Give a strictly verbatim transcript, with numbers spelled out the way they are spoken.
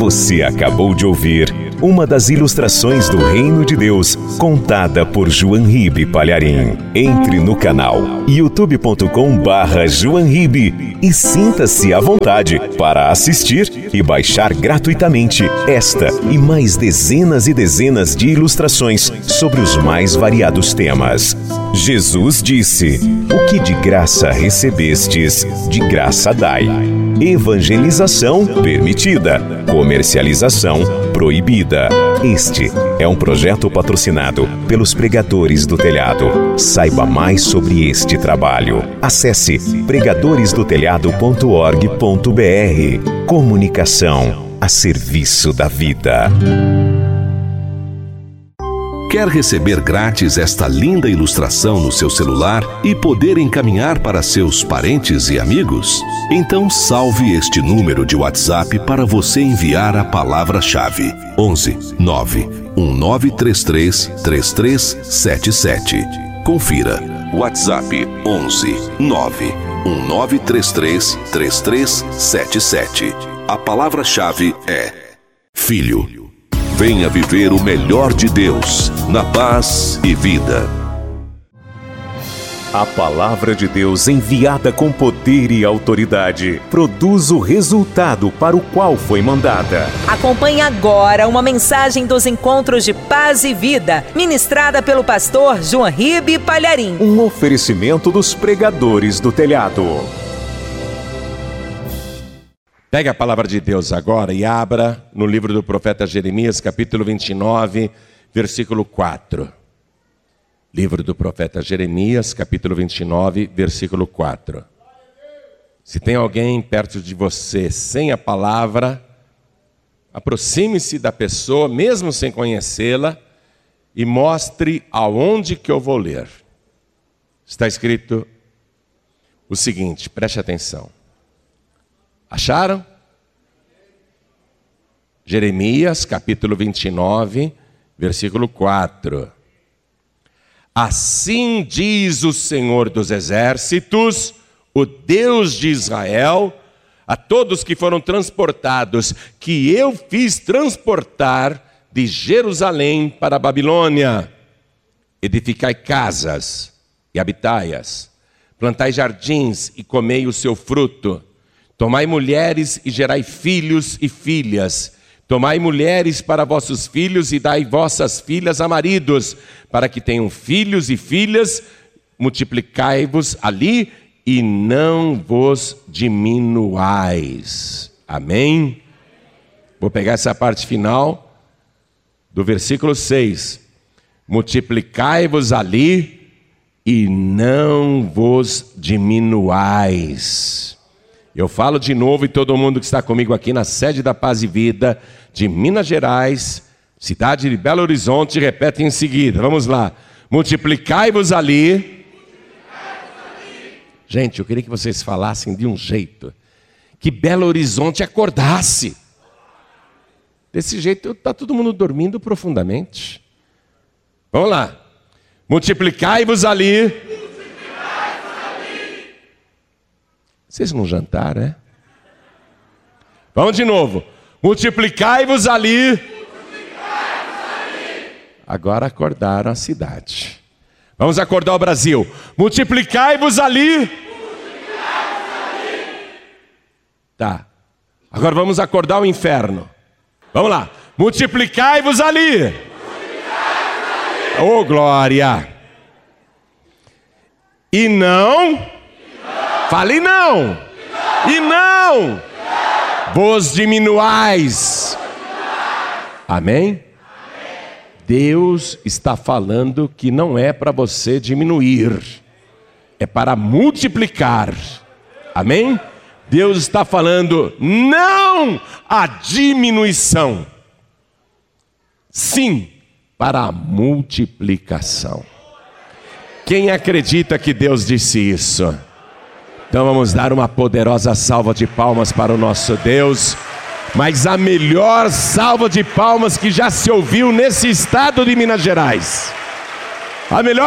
Você acabou de ouvir uma das ilustrações do Reino de Deus, contada por João Ribe Palharim. Entre no canal youtube ponto com barra João Ribe e sinta-se à vontade para assistir e baixar gratuitamente esta e mais dezenas e dezenas de ilustrações sobre os mais variados temas. Jesus disse: "O que de graça recebestes, de graça dai." Evangelização permitida, comercialização proibida. Este é um projeto patrocinado pelos Pregadores do Telhado. Saiba mais sobre este trabalho. Acesse pregadores do telhado ponto org ponto br. Comunicação a serviço da vida. Quer receber grátis esta linda ilustração no seu celular e poder encaminhar para seus parentes e amigos? Então salve este número de WhatsApp para você enviar a palavra-chave onze nove um nove três três três três sete sete. Confira. WhatsApp onze nove um nove três três três três sete sete. A palavra-chave é Filho. Venha viver o melhor de Deus, na paz e vida. A palavra de Deus, enviada com poder e autoridade, produz o resultado para o qual foi mandada. Acompanhe agora uma mensagem dos Encontros de Paz e Vida, ministrada pelo pastor João Ribe Palharim. Um oferecimento dos Pregadores do Telhado. Pegue a palavra de Deus agora e abra no livro do profeta Jeremias, capítulo vinte e nove, versículo quatro. Livro do profeta Jeremias, capítulo vinte e nove, versículo quatro. Se tem alguém perto de você sem a palavra, aproxime-se da pessoa, mesmo sem conhecê-la, e mostre aonde que eu vou ler. Está escrito o seguinte, preste atenção. Acharam? Jeremias, capítulo vinte e nove, versículo quatro. Assim diz o Senhor dos Exércitos, o Deus de Israel, a todos que foram transportados, que eu fiz transportar de Jerusalém para a Babilônia. Edificai casas e habitai-as, plantai jardins e comei o seu fruto. Tomai mulheres e gerai filhos e filhas. Tomai mulheres para vossos filhos e dai vossas filhas a maridos, para que tenham filhos e filhas, multiplicai-vos ali e não vos diminuais. Amém? Vou pegar essa parte final do versículo seis. Multiplicai-vos ali e não vos diminuais. Eu falo de novo e todo mundo que está comigo aqui na sede da Paz e Vida de Minas Gerais, cidade de Belo Horizonte, repete em seguida. Vamos lá. Multiplicai-vos ali. ali. Gente, eu queria que vocês falassem de um jeito que Belo Horizonte acordasse. Desse jeito está todo mundo dormindo profundamente. Vamos lá. Multiplicai-vos ali. Vocês não jantaram, é? Vamos de novo. Multiplicai-vos ali. Multiplicai-vos ali. Agora acordaram a cidade. Vamos acordar o Brasil. Multiplicai-vos ali. Multiplicai-vos ali. Tá. Agora vamos acordar o inferno. Vamos lá. Multiplicai-vos ali. Multiplicai-vos ali. Oh, glória. E não... Fale não. não, e não, não. Vos diminuais. Amém? Amém? Deus está falando que não é para você diminuir, é para multiplicar. Amém? Deus está falando não à diminuição, sim para a multiplicação. Quem acredita que Deus disse isso? Então vamos dar uma poderosa salva de palmas para o nosso Deus, mas a melhor salva de palmas que já se ouviu nesse estado de Minas Gerais. A melhor